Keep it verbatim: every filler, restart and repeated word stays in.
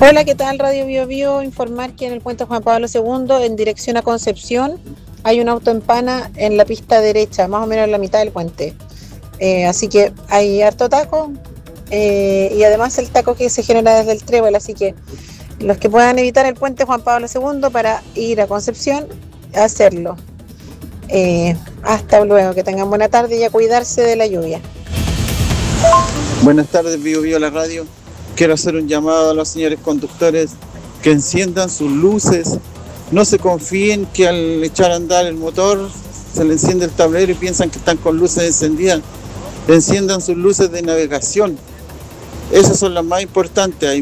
Hola, ¿qué tal? Radio Bio Bio, informar que en el puente Juan Pablo segundo, en dirección a Concepción, hay un auto en pana en la pista derecha, más o menos en la mitad del puente. Eh, así que hay harto taco eh, y además el taco que se genera desde el trébol, así que los que puedan evitar el puente Juan Pablo segundo para ir a Concepción, hacerlo. Eh, hasta luego, que tengan buena tarde y a cuidarse de la lluvia. Buenas tardes, Bio Bio la radio. Quiero hacer un llamado a los señores conductores que enciendan sus luces. No se confíen que al echar a andar el motor se le enciende el tablero y piensan que están con luces encendidas. Enciendan sus luces de navegación. Esas son las más importantes. Hay